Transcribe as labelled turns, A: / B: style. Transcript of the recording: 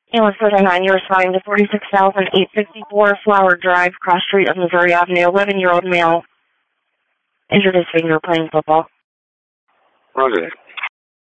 A: Ambulance 409, you're responding to 46,854 Flower Drive, cross street of Missouri Avenue. 11-year-old male injured his finger playing football.
B: Roger.